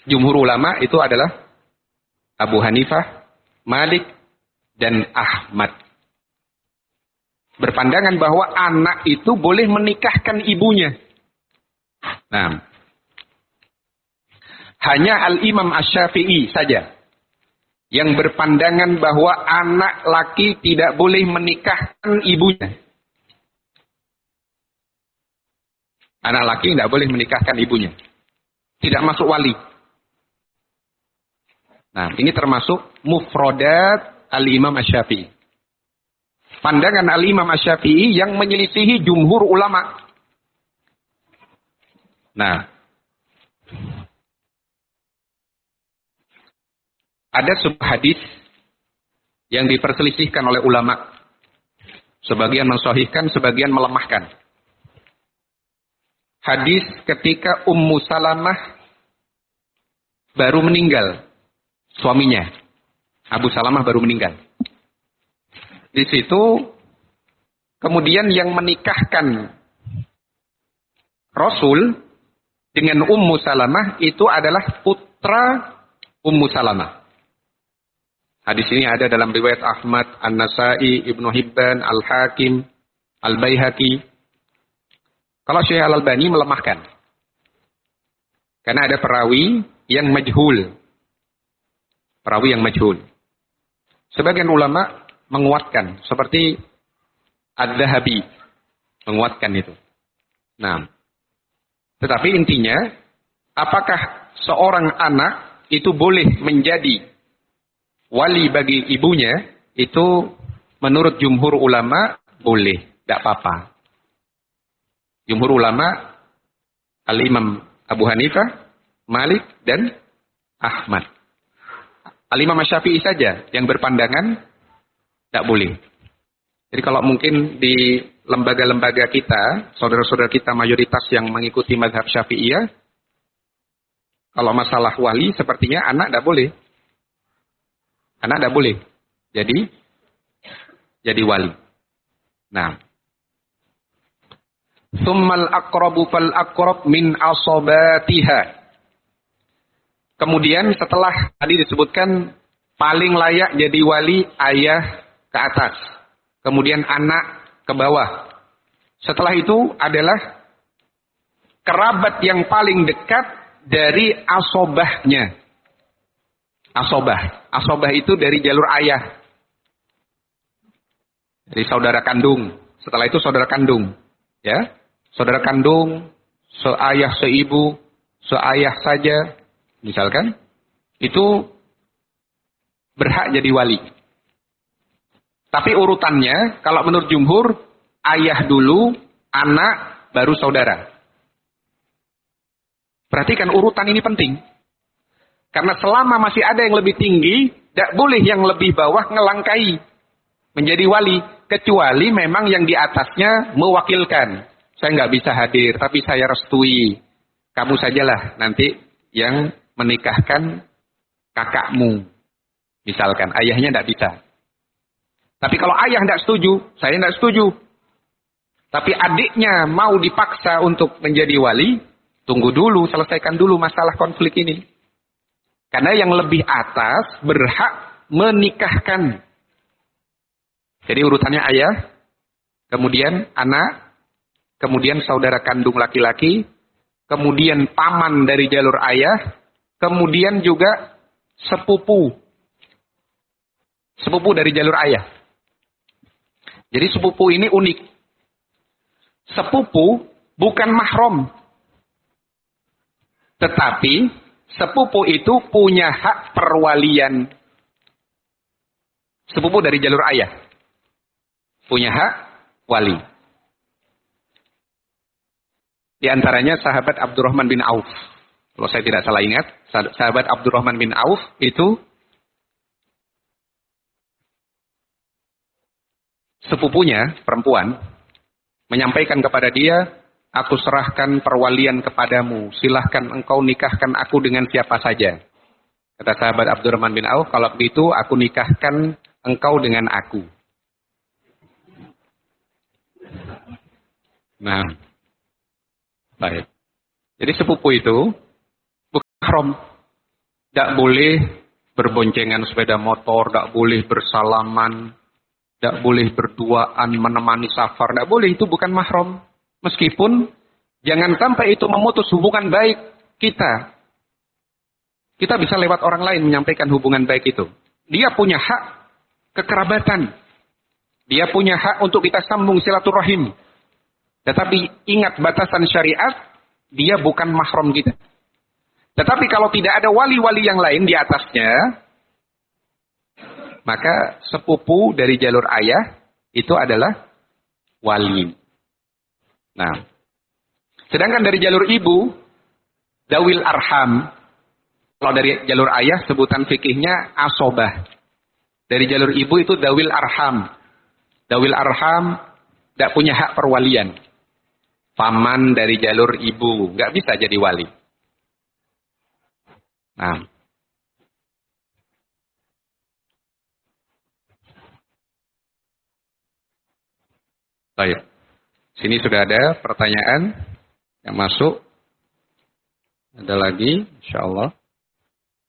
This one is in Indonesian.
Jumhur ulama itu adalah Abu Hanifah, Malik, dan Ahmad. Berpandangan bahwa anak itu boleh menikahkan ibunya. Nah, hanya Al-Imam Asy-Syafi'i saja yang berpandangan bahwa anak laki tidak boleh menikahkan ibunya. Anak laki tidak boleh menikahkan ibunya. Tidak masuk wali. Nah, ini termasuk mufrodat Al-Imam Asy-Syafi'i. Pandangan Al-Imam Asy-Syafi'i yang menyelisihi jumhur ulama. Nah, ada sebuah hadis yang diperselisihkan oleh ulama. Sebagian mensahihkan, sebagian melemahkan. Hadis ketika Ummu Salamah baru meninggal. Suaminya, Abu Salamah baru meninggal. Di situ, kemudian yang menikahkan Rasul dengan Ummu Salamah itu adalah putra Ummu Salamah. Hadis ini ada dalam riwayat Ahmad, An-Nasai, Ibnu Hibban, Al-Hakim, Al-Baihaqi. Kalau Syekh Al-Albani melemahkan. Karena ada perawi yang majhul. Perawi yang majhul. Sebagian ulama menguatkan. Seperti Ad-Dahabi. Menguatkan itu. Nah. Tetapi intinya. Apakah seorang anak itu boleh menjadi wali bagi ibunya? Itu menurut jumhur ulama boleh. Tidak apa-apa. Jumhur ulama Al-Imam Abu Hanifah, Malik, dan Ahmad. Al-Imam Asy-Syafi'i saja yang berpandangan tidak boleh. Jadi kalau mungkin di lembaga-lembaga kita, saudara-saudara kita mayoritas yang mengikuti mazhab Syafi'iyah, kalau masalah wali sepertinya anak tidak boleh. Anak tidak boleh. Jadi wali. Nah. Tsummal aqrabu fal aqrab min asabatiha. Kemudian setelah tadi disebutkan paling layak jadi wali ayah ke atas. Kemudian anak ke bawah. Setelah itu adalah kerabat yang paling dekat dari asobahnya. Asobah. Asobah itu dari jalur ayah. Dari saudara kandung. Setelah itu saudara kandung. Ya. Saudara kandung, seayah seibu, seayah saja. Misalkan, itu berhak jadi wali. Tapi urutannya, kalau menurut jumhur, ayah dulu, anak, baru saudara. Perhatikan urutan ini penting. Karena selama masih ada yang lebih tinggi, tidak boleh yang lebih bawah ngelangkai menjadi wali. Kecuali memang yang di atasnya mewakilkan. Saya nggak bisa hadir, tapi saya restui. Kamu sajalah nanti yang menikahkan kakakmu. Misalkan, ayahnya tidak bisa. Tapi kalau ayah tidak setuju, saya tidak setuju. Tapi adiknya mau dipaksa untuk menjadi wali, tunggu dulu, selesaikan dulu masalah konflik ini. Karena yang lebih atas berhak menikahkan. Jadi urutannya ayah, kemudian anak, kemudian saudara kandung laki-laki, kemudian paman dari jalur ayah, kemudian juga sepupu. Sepupu dari jalur ayah. Jadi sepupu ini unik. Sepupu bukan mahram. Tetapi sepupu itu punya hak perwalian. Sepupu dari jalur ayah. Punya hak wali. Di antaranya sahabat Abdurrahman bin Auf. Kalau saya tidak salah ingat, sahabat Abdurrahman bin Auf itu sepupunya perempuan menyampaikan kepada dia, aku serahkan perwalian kepadamu, silahkan engkau nikahkan aku dengan siapa saja. Kata sahabat Abdurrahman bin Auf, kalau begitu aku nikahkan engkau dengan aku. Nah, baik. Jadi sepupu itu bukan mahram. Tidak boleh berboncengan sepeda motor, tidak boleh bersalaman, tidak boleh berduaan menemani safar, tidak boleh, itu bukan mahram. Meskipun jangan sampai itu memutus hubungan baik kita. Kita bisa lewat orang lain menyampaikan hubungan baik itu. Dia punya hak kekerabatan. Dia punya hak untuk kita sambung silaturahim. Tetapi ingat batasan syariat, dia bukan mahram kita. Tetapi kalau tidak ada wali-wali yang lain di atasnya, maka sepupu dari jalur ayah itu adalah wali. Nah, sedangkan dari jalur ibu, dawil arham. Kalau dari jalur ayah, sebutan fikihnya asobah. Dari jalur ibu itu dawil arham. Dawil arham tidak punya hak perwalian. Paman dari jalur ibu nggak bisa jadi wali. Nah, baik. Sini sudah ada pertanyaan yang masuk. Ada lagi, insya Allah.